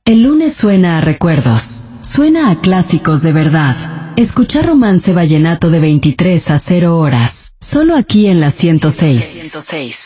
El lunes suena a recuerdos, suena a clásicos de verdad. Escucha Romance Vallenato de 23 a 0 horas, solo aquí en la 106.